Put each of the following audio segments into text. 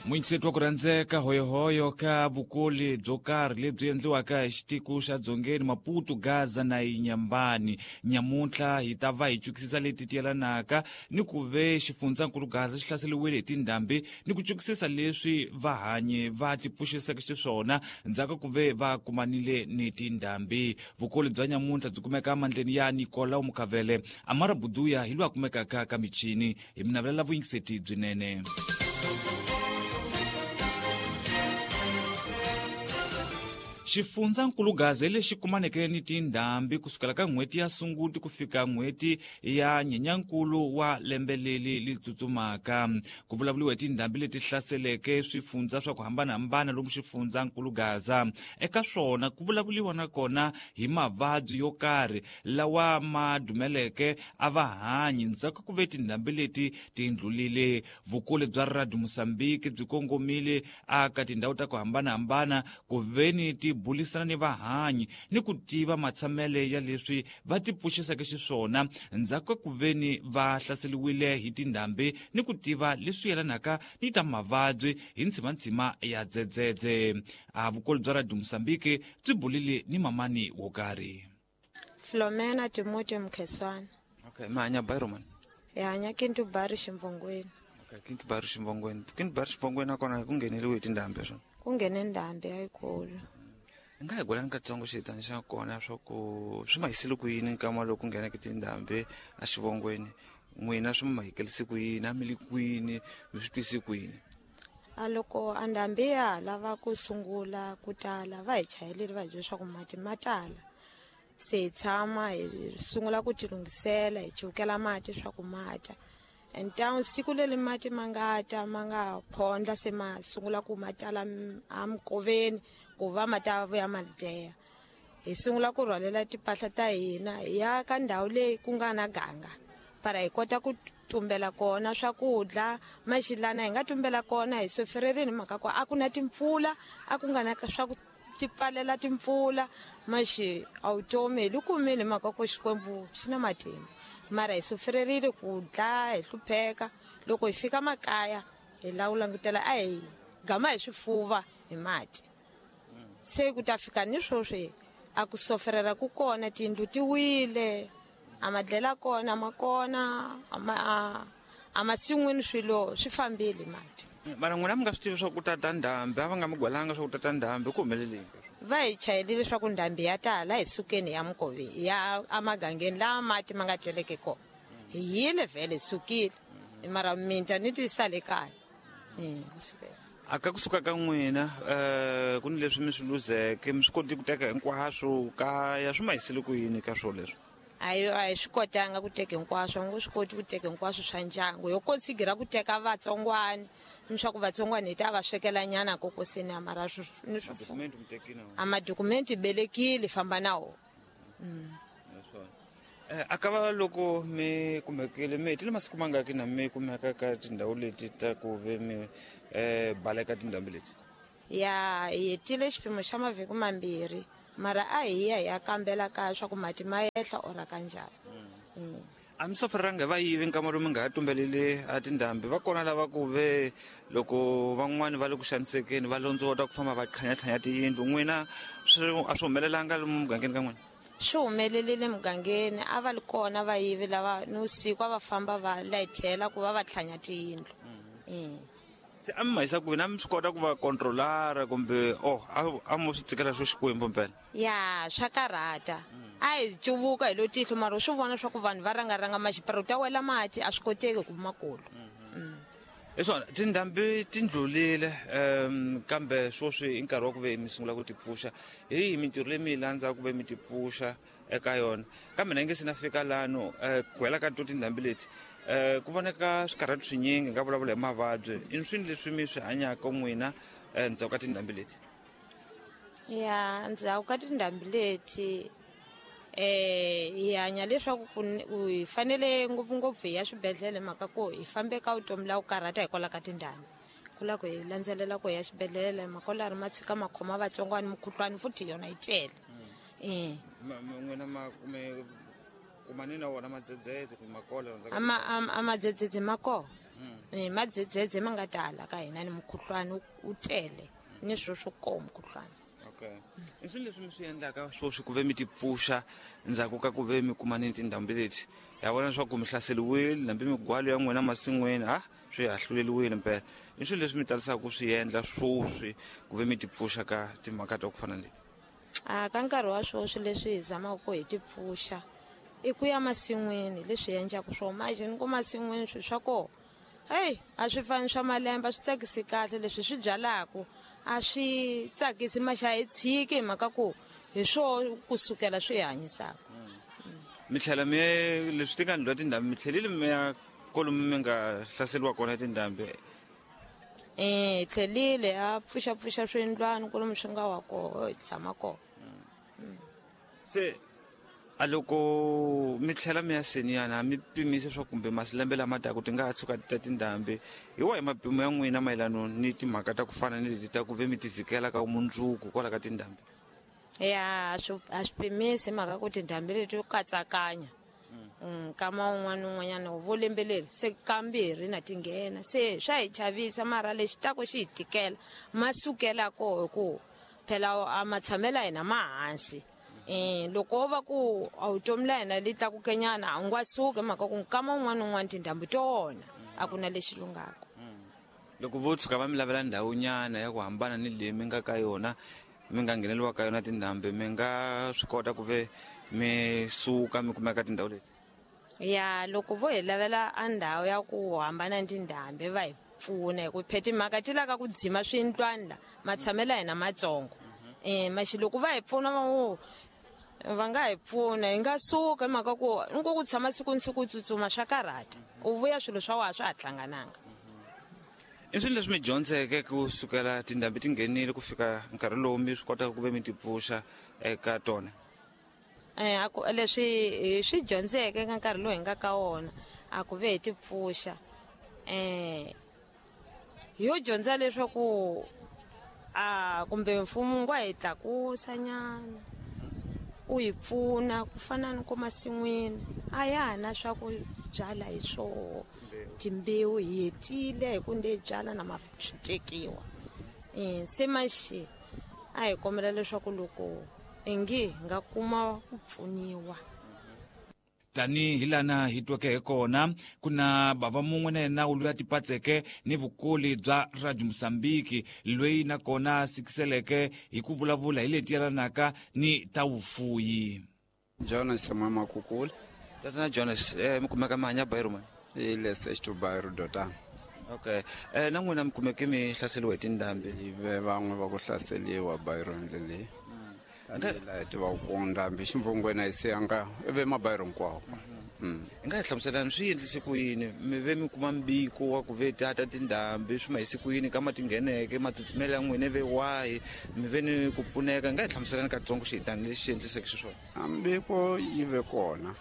Muingiseti wa ku rhandzeka hoyohoyo ka vukoli byo karhi lebyi endliwaka hi xitiku xa dzongeni Maputo, Gaza na Inyambani. Nyamuntlha hi ta va hi cukisisa leti tiyelanaka ni ku ve xifundzankulu Gaza xi hlaseriwile hi tindhambi ni ku cukisisa leswi vahanyi va tipfuxiseke xiswona ndzhaku ku ve va kumanile ni tindhambi. Vukoli bya nyamuntlha byi kumeka mandleni ya Nicola Mukavele. Amara Buduya hi loyi a kumekaka ka michini. Hi minavelela vuingiseti byinene. Xifundzankulu Gaza lexi kumaneke ni tindhambi kusukela ka n'hweti ya Sunguti ku fika n'hweti ya Nyenyankulu wa lembe li tsutsumaka. Ku vulavuliwa hi tindhambi leti hlaseleke swifundza swa ku hambanahambana lomu xifundzankulu Gaza. Eka swona ku vulavuliwa na kona hi mavabyi yo karhi lawa ma dumeleke a vahanyi ndzhaku ku ve tindhambi leti tindlulile. Vukoli bya Radio Mozambique byi kongomile aka tindhawu ta ku hambanahambana ku veni ti bulisana ni vahanyi ni ku tiva matshamele ya leswi va tipfuxiseke xiswona ndzhaku ku veni va hlaseliwile hi tindhambi ni ku tiva leswi yelanaka ni ta mavabyi hi ntshimantsima ya dzedzedze. A vukoli bya Radio Mozambique byi bulile ni mamani wo karhi. Flomena Timothy Mkheswana. Okay, mahanya Byroman. Hanya Kintu Bari Ximvongweni. Okay, Kintu Bari Ximvongweni. Kintu Bari Ximvongweni nakona ku ngheneliwe hi tindhambi swona. Ku nghene ndhambi yikulu. Nga hi golani katsongo xitani xa kona swa ku swi mahisile ku yini nkama loko ngheneke tindhambi a Xivongweni. N'wina swi mahikelisi ku yini a mili kwini mi swi twisi ku yini? A loko andhambi ya lava ku sungula ku tala va hi chayelile va hi swa ku mati matala. Se hi tshama hi sungula ku tilungisela hi chukela mati swa ku mata. Entawu siku leli mati mangata manga phondla se ma sungula ku matala amkoveni ku va mata ya maldeya. Hi sungula ku rhwalela tipahla ta hina ya ka ndhawu leyi ku nga na ganga para hi kota ku tumbela kona swakudya maxilana hi nga tumbela kona hi sofererini mhaka ku a ku na timpfula a ku nga na swa ku tipfalela timpfula maxi automi hi lukumile mhaka ku Xikwembu xi na matimba mara hi sofererile ku dya hi hlupheka loko hi fika makaya hi langutela a hi gama hi swifuva hi mati. Se ku ta fika ni swoswi a ku soferela ku kona tindlu ti wile a madlela kona makona a masin'wini swilo swi fambile mati. Mara n'wina mi nga swi tivi swa ku tata ndhambi a va nga mi gwalanga swa ku tata ndhambi ku humeleleni? Va hi chayelile swa ku ndhambi ya tala hi sukeni ya Mukove ya amagangeni la mati ma nga teleke kona. Hi yile vele sukile mara minta ni ti sale kaya. Aka kusuka ka n'wina ku ni leswi mi swi luzeke mi swi koti ku teka hinkwaswo kaya swi mahisile ku yini ka swo leswi? A hi swi kotanga ku teka hinkwaswo ngo swi koti ku teka hinkwaswo swa ndyangu yo konsigira ku teka vatsongwani leswaku vatsongwani hi ta va swekela nyana kokosini mara ni swi amadokumenti belekile famba nawo. Aka va loko mi kumekile mi hetile masiku mangaki na mi kumeka ka tindhawu leti ta ku ve mi baleka tindhambi leti? Ya hi hetile xiphemu xa mavhiki mambirhi mara a hi ya kambela kaya swa ku mati ma yehla ora kanjani. A mi soferanga va yive nkama lomu nga ha tumbelele a tindhambi va kona lava ku ve loko van'wani va le ku xanisekeni va londzota ku famba va tlhanyatlhanya tiyindlu n'wina a swi humelelanga lomu mugangeni ka n'wina? Swi humelelile mugangeni a va li kona va yivi lava ni usiku a va famba va layithela ku va va tlhanya tiyindlu. Se a mi mahisa ku yini a mi swi kota ku va controlara kumbe a mo swi tsikela swo Xikwembu mpela? Ya swa karhata a hi cuvuka hi lo tihlo mara swi vona swa ku vanhu va rangaranga maxipiro ta wela mati a swi koteki ku makulu. Hi swona tindhambi tindlulile kambe swoswi i nkarhi wa ku ve mi sungula ku tipfuxa hi mintirho leyi mi yi landzaka ku ve mi tipfuxa eka yona kambe na nge se na fika lano ku hela ka to tindhambi leti ku voneka swikarhati swinyingi nga vulavula hi mavabyi i swini leswi mi swi hanyaka n'wina ndzhaku ka tindhambi leti? Ya ndzhaku ka tindhambi leti hi hanya leswaku hi fanele ngopfungopfu hi ya swibedhlele mhaka ku hi fambe ka vutomi la ku karhata hikwalaho ka tindhambi ku la ku hi landzelela ku hi ya xibedhlele mhaka lari ma tshika ma khoma vatsongwani mukhuhlwani futhi yona yi tele. N'wina ma kumanini na wona madzedzedze ku makola amadzedzedze ma kona madzedzedze ma nga tala ka hina ni mukhuhlwana u tele ni swilo swo koma mukhuhlwana. Okay. I swilo leswi mi swi endlaka swoswi ku ve mi tipfuxa ndzhaku ka ku ve mi kuma ni tindhambi leti ya vona leswaku mi hlaseliwile nambe migwalo ya n'wina masin'wini swi hahluleliwile mpela i swilo leswi mi talisaka ku swi endla swoswi ku ve mi tipfuxa ka timhaka ta ku fana leti? Ka nkarhi wa swoswi leswi hi zamaka hi tipfuxa i ku ya masin'wini leswi endlaka swo majini ku masin'wini swi swa kona a swi fani swa malembe swi tsakisi kahle leswi swi byalaka a swi tsakisi maxa hi tshiki hi mhaka ku hi swo kusukela swi hanyisaka. Mi tlhela mi leswi ti nga ndlwa tindhambi mi tlhelile mi ya kolomu mi nga hlaseriwa kona tindhambi? Tlhelile a pfuxapfuxa swindlwana kolomu swi nga wa koho hi tshama kona. Se a loko mi tlhela mi ya seniyana mi pimise swa kumbe malembe lama taka ti nga ha tshuka ta tindhambi hi wa hi mapimo ya n'wina mayelano ni timhaka ta ku fana ni leti ta ku ve mi tivikela ka mundzuku kwala ka tindhambi? A swi pimisi mhaka ku tindhambi leti yo katsakanya kama un'wana un'wanyana vo lembe leri se kambirhi na tinghena se swa hi chavisa mara lexi tako xi hi tikela masukela koho ku phela a matshamela hina mahansi. Loko wo va ku a vutomi la hina li ta ku kenyana a nga suki mhaka ku kama un'wana un'wana tindhambi tona a ku na lexi lungaka. Loko vo tshuka va mi lavela ndhawu nyana ya ku hambana ni leyi mi nga ka yona mi nga ngheneliwa ka yona tindhambi mi nga swi kota ku ve mi suka mi kumeka tindhawu leti? Loko vo hi lavela a ndhawu ya ku hambana ni tindhambi va hi pfuna hi ku pheti mhaka ti laka ku dzima swindlwana la matshamela hina matsongo maxi loko va hi pfuna va nga hi pfuna hi nga suka hi mhaka ku nko ku tshama siku ni siku tsutsuma swa karhata u vuya swilo swa wa swa ha hlangananga. I swilo leswi mi dyondzeke ku sukela tindhambi ti nghenile ku fika nkarhi lowu mi swi kotaka ku ve mi tipfuxa eka tona? Leswi hi swi dyondzeke ka nkarhi lowu hi nga ka wona a ku ve hi tipfuxa yo dyondza leswaku kumbe mfumo ngwa hi tlakusa nyana u hi pfuna ku fana ni ku masin'wini a ya na swa ku byala hi swo timbewu hi hetile hi ku nde byala na swi tekiwa se maxi a hi kombela leswaku loko engi nga kuma ku pfuniwa. Tani hilana hi tweke kona kuna bava mun'we na yena u luya tipatseke ni vukoli bya Radio Mosambiki loyi na kona sikiseleke hi ku vulavula hi leti yelanaka ni ta vufuyi. Jonas Samuel Makukuli. Tatana Jonas mi kumeka mi hanya Bairo man? Ile Sesto Bairo Dota. Okay. Na n'wina mi kumeke mi hlaseliwa hi tindhambi? Van'we va ku hlaseliwa Bairo ndlele. Ndlela ti va ku ndhambi ximvungwena hi siyanga ive mabayiro hinkwawo. I nga hi hlamuselani swi endlise ku yini mi ve mi kuma mbiko wa ku ve tata tindhambi swi ma hisi ku yini kama ti ngheneke matsutsumelo ya n'wina ve wahi mi ve ni ku pfuneka i nga hi hlamuselani katsongo xihitani lexi endliseke xiswona? Mbiko yi ve kona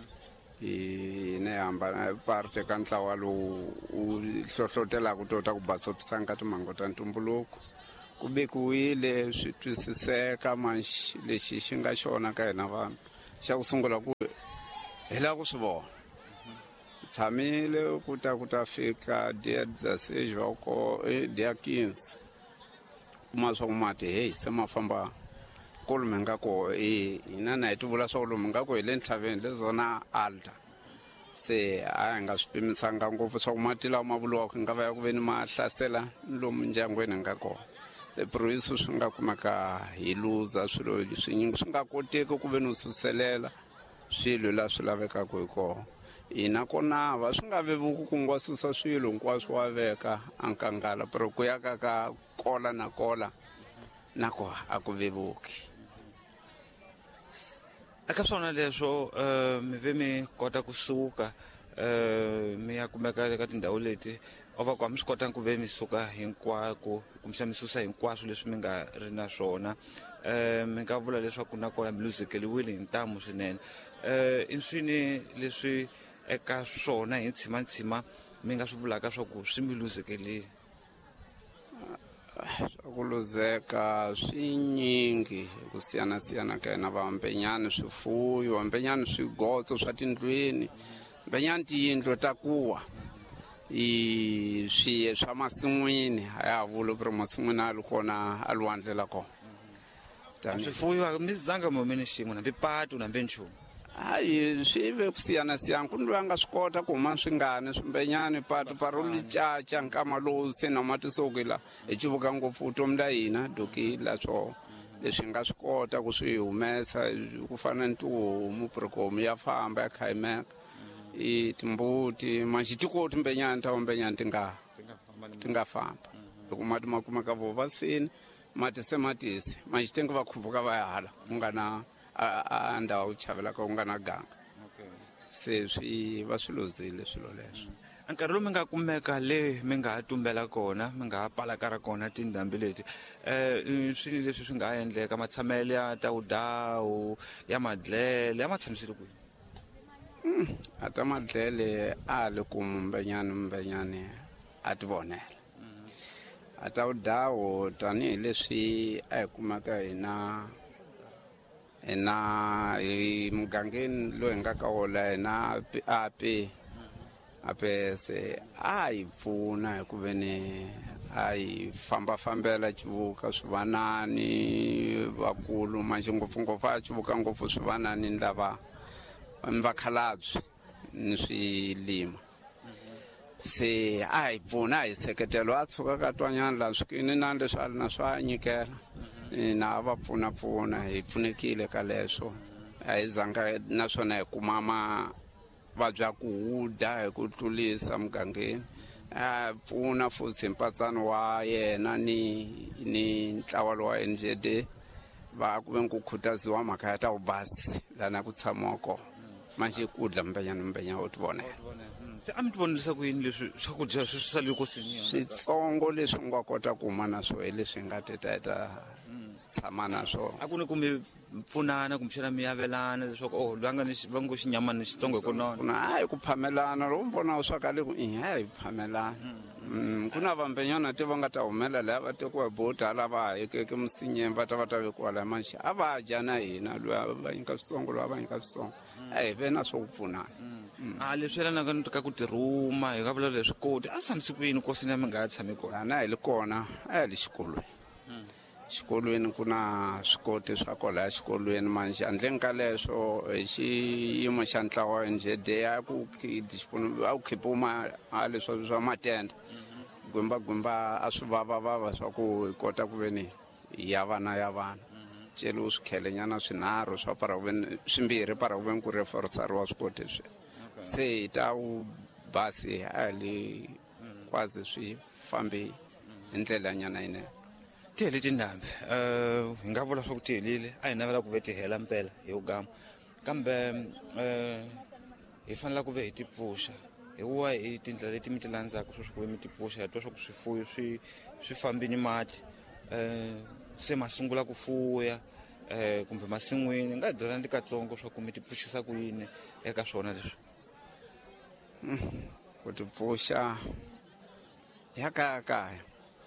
ne hambana parte ka ntlawa lowu u hlohlotelaka to ta ku basophisanga timhangu ta ntumbuluko ku bekiwile swi twisiseka manxi lexi xi nga xona ka hina vanhu xa ku sungula ku hi lava ku swi vona tshamile ku ta fika dia 16 va ko dia 15 kuma swa ku mati hey se ma famba kolomu nga ko hina na hi ti vula swa ku lomu nga ko hi le ntlhaveni le zona alta se a hi nga swi pimisanga ngopfu swa ku mati lawa ma vuliwaka nga va ya ku ve ni ma hlasela lomu ndyangwini nga kona se proviso swi nga kumeka hi luza swilo swinyingi swi nga koteki ku ve ni suselela swilo la swi lavekaka hi kona hina kona va swi nga vevuku ku ngwa susa swilo hinkwaswo wa veka a nkangala pero ku ya ka kola na kola nako a ku vevuki. Eka swona leswo mi ve mi kota kusuka mi ya kumeka eka tindhawu leti o va ku mi swi kota ku ve mi suka hinkwako kumbe mi susa hinkwaswo leswi mi nga ri na swona mi nga vula leswaku na kona mi luzekeliwile hi ntamu swinene i swini leswi eka swona hi ntshima mi nga swi vulaka swa ku swi mi luzekelile? Swa ku luzeka swinyingi ku siyana ka hina vambenyana swifuyo vambenyana swigotso swa tindlwini mbenyana tiyindlo ta kuwa swi swa masin'wini a ya ha vuli ku ri masin'wini a li kona a lwandle la kona swifuyiwa mi zanga momeni xin'we nambi patu nambi nchumu hayi swi ve ku siyana ku ni loyi a nga swi kota ku huma swingani swimbenyani patu paro li caca nkama lowu se na matisokila hi civuka ngopfu vutomi la hina dokila swo leswi nga swi kota ku swi humesa ku fana ni tihomu purikomu ya famba ya khayimeka timbuti manxi ti koti mbenyani ti nga famba loko mati ma kumeka vo vasini mati se matisi manxi ti nga va khuphuka va ya hala ku nga na a ndhawu ku chavelaka ku nga na ganga se swi va swi luzile swilo leswo nkarhi lowu mi nga kumeka le mi nga ha tumbela kona mi nga ha palakara kona tindhambi leti swilo leswi swi nga ha endleka matshamelo ya tawudawu ya madlele ya ma tshamisile kwihi a ta madlele a le ku mbenyani a ti vonela a tawudawu tanihileswi a hi kumaka hi mugangeni loyi hi nga ka wona hina ape se a hi pfuna hi ku veni a hi fambafambela civuka swivanani vakulu manxi ngopfungopfu a civuka ngopfu swivanani lava vakhalabye ni swilima se a hi pfuna hi seketelo a tshuka ka twanyana laha swikini na leswi a li na swa nyikela na va pfuna hi pfunekile ka leswo a hi zanga naswona hi kuma mavabyi ya ku huda hi ku tlulisa mugangeni a pfuna futhi mpatsano wa yena ni ntlawa wa NJD va ku ve ku khutaziwa mhaka ya ta ubasi lana ku tshamiwa kona manxi kudla mbenya u ti vonela se a mi ti vonelisa ku yini leswi swakudya swi salile kosini switsongo leswi nga kota ku huma na swo hi leswi nga ta tshama na swona a ku ni ku mi pfunana kumbexana mi yavelana leswaku loyi a nga va ngo xinyamani xitsongo hi kunona hayi ku phamelana loko mi vona swa ka le ku hayi phamelana ku na vambenyana ti va nga ta humela laya va tekiwa bota lava hekeke misinyeni va ta vekiwa laya manxi a va dya na hina loyi va nyika switsongo loyi a va nyika switsongo a hi ve na swo ku pfunana leswi yelanaka ka ku tirhuma hi nga vula leswi koti a tshamisi ku yini kosini ya mi nga ha tshami kona ana hi li kona a hi le xikolweni ku na swikoti swa kwalaya xikolweni manxi handleni ka leswo hi xiyimo xa ntlawa wa NJD a ku khipiwa leswo swa matenda gwimba a swi vava swa ku hi kota ku veni ya vana celiwe swikhelenyana swinharhu swa swimbirhi para ku veni ku reforisariwa swikoti leswi se hi ta basi a hi le kwazi swi fambi hi ndlela nyana yinene ti hele tindhambi hi nga vula swa ku ti helile a hi navela ku ve ti hela mpela hi ugama kambe hi fanele ku ve hi ti pfuxa hi wa hi tindlela leti mi ti landzaka sweswi ku ve mi ti pfuxa hi twa swa ku swifuwo swi fambini mati se ma sungula ku fuya kumbe masin'wini nga hi byela ndi katsongo swa ku mi ti pfuxisa ku yini eka swona leswi ku ti pfuxa ya kaya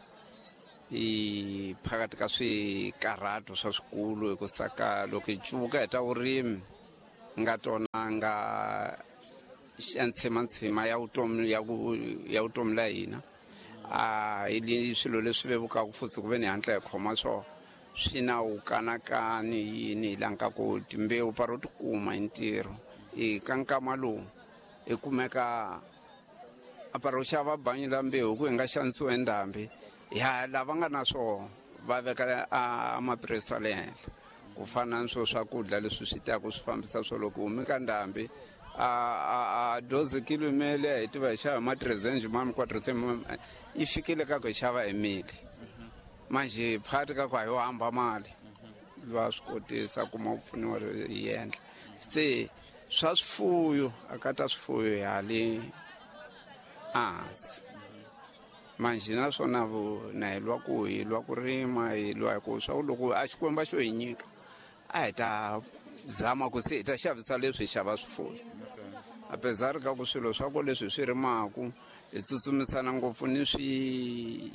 hi phakathi ka swikarhato swa swikulu hi ku saka loko hi cuvuka hi ta vurimi nga tona nga xantshima ya vutomi la hina hi swilo leswi vevukaka futsi ku ve ni hatla hi khoma swo swi na vukanakani yini hi lanka ku timbewu paro ti kuma hi ntirho ka nkama lowu hi kumeka a paro xava banyi la mbewu ku hi nga xanisiwa hi ndhambi lava nga na swo va veka amapurasi le henhla ku fana na swo swakudya leswi swi tiyaka swi fambisa swo loko humi ka ndhambi a doze kilo mele hi tiva hi xava matrezenji mami 400 yi fikile ka ku hi xava emili manjhe phakathi ka ku hi hamba mali va swi kotisa kuma ku pfuniwa hi endla se swa swifuyo akata swifuyo hali hansi manjhe naswona na hi lwa ku rima hi lwa hi ku swa loko a xikwembu xo hi nyika a hi ta zama ku se hi ta xavisa leswi hi xava swifuyo apesar ka ku swilo swa ku leswi swi rimaku hi tsutsumisana ngopfu ni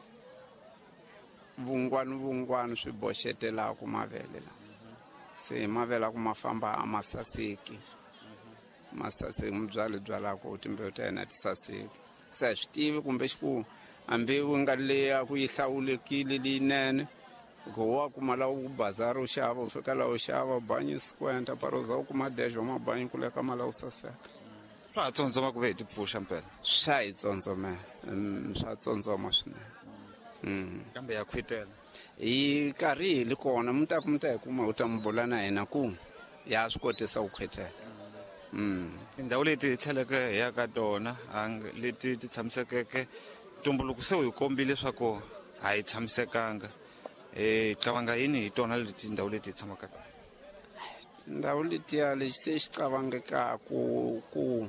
vungwani swi boxetelaku mavele la se mavele ku ma famba a masaseki mi byalaku timbewu ta yena ti saseki se a swi tivi kumbe xiku hambi u nga leya ku yi hlawulekile leyinene go wa kuma laha u bazari u xava u fika laha u xava banyi 50 paroza u kuma dash wa mabanyi ku le ka mala u saseka swa ha tsotsoma ku ve hi tipfuxa mpela swa hi tsotsoma swa tsotsoma swinene kambe ya khwitela hi karhi hi li kona mi ta hi kuma u ta mi bula na hina ku ya swi kotisa ku khwetela tindhawu leti hi tlheleke hi ya ka tona leti ti tshamisekeke ntumbuluko se u hi kombile leswaku a hi tshamisekanga cabanga yini hi tona leti tindhawu leti hi tshamaka tona tindhawu letiya lexi se xi cavangeka ku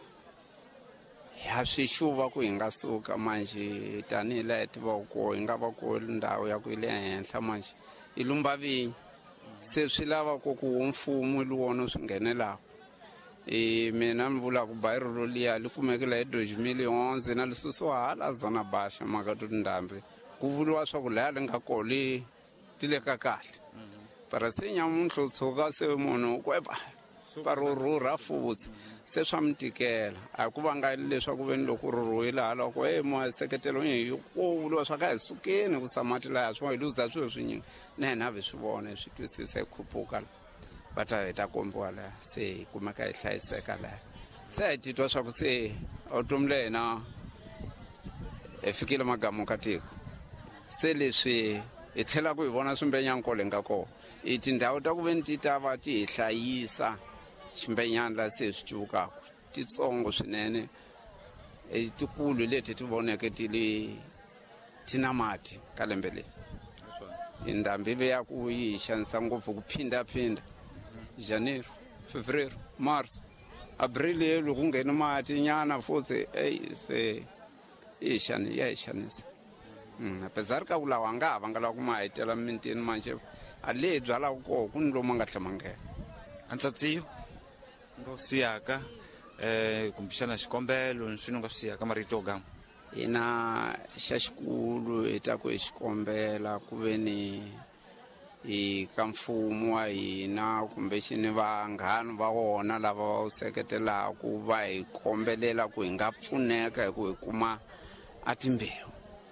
ya swi xuva ku hi nga suka manje tanihi laha hi tivaka ko hi nga va ko ndhawu ya ku yi le henhla manje hi lumba vinyi se swi lava ku mfumo li wona swi nghenelaka mina ni vula ku bayiro liya li kumeke la hi 2011 na lisusiwa hala zona basha maka tindhambi ku vuliwa swa ku laya li nga kole ti le ka kahle para se nyamuntlha u tshuka se munhu kwepa parurhurha futsi se swa mi tikela a ku vangeli leswaku veni loko rhurhile hala ku seketelo hi ko vuliwa swa ka hi sukeni ku samati laya swi hi luza swilo swinyingi na hina vi swi vona swi twisisa hi khuphuka va ta heta kombiwa laya se hi kumeka hi hlayiseka laya se hi titwa swa ku se vutomi le hina hi fikile magamu ka tiko se leswi hi tlhelaku hi vona swimbenyana kole nga kona i tindhawu ta ku veni ti ta va ti hi hlayisa ximbenyana la se swi cukaka titsongo swinene tikulu leti ti voneke ti na mati ka lembe leyi ndhambi ve ya ku yi xanisa ngopfu ku phindaphinda janeiro fevrero marso abril loko ku ngheni mati nyana futsi se ya hi xanisa apesar ka ku lawa nga ha vangela ku ma hetela mintini manje a leyi byalaka koho ku ni lomu nga hlamangela Antsatsiyo ngo siyaka kumbexana xikombelo ni swilo nga swi siyaka marito gama hina xa xikulu hi ta ku hi xikombela ku ve ni hi ka mfumo wa hina kumbexani vanghani va wona lava va wu seketelaku va hi kombelela ku hi nga pfuneka hi ku hi kuma a timbewu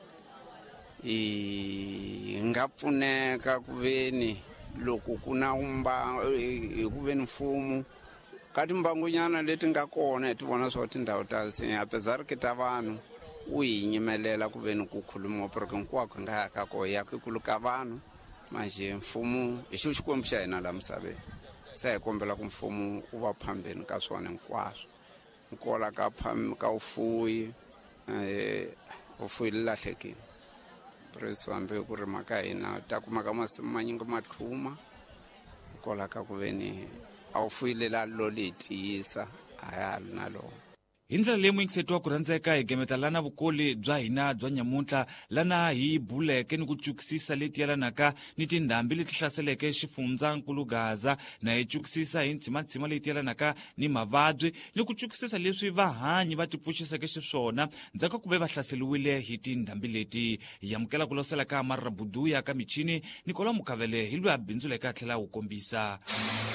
hi nga pfuneka ku ve ni loko ku na hi ku ve ni mfumo ka timbangunyana leti nga kona hi ti vona swa tindhawu ta apesar ke ta vanhu u hi nyimelela ku ve ni ku khulumiwa porque hinkwako nga ya ka ko ya ku kuluka vanhu manje mfumo hi xo xikwembu xa hina la misaveni se hi kombela ku mfumo u va phambeni ka swona hinkwaswo nkola ka ufuyi ufuyi lilahlekile presi hambi ku rima ka hina ta kumaka masimu manyingi matlhuma nkola ka ku ve ni a wu fuyilela lo leyi tiyisa a ya hali na lona hi ndlela leyi muingisetiwa ku rhandzeka hi gemeta lana vukoli bya hina bya nyamuntlha lana hi buleke ni ku cukisisa leti yelanaka ni tindhambi leti hlaseleke xifundzankulu Gaza na hi cukisisa hi ntshimantsima leti yelanaka ni mavabyi ni ku cukisisa leswi vahanyi va tipfuxiseke xiswona ndzhaku ku ve va hlaseliwile hi tindhambi leti hi amukela ku losela ka Marra Buduya ka michini Nicola Mukavele hi loyi a bindzuleke a tlhela wu kombisa